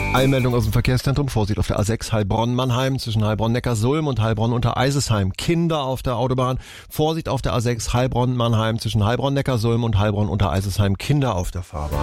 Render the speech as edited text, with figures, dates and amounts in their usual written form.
Eilmeldung aus dem Verkehrszentrum. Vorsicht auf der A6 Heilbronn-Mannheim zwischen Heilbronn-Neckarsulm und Heilbronn-Untereisesheim. Kinder auf der Autobahn. Vorsicht auf der A6 Heilbronn-Mannheim zwischen Heilbronn-Neckarsulm und Heilbronn-Untereisesheim. Kinder auf der Fahrbahn.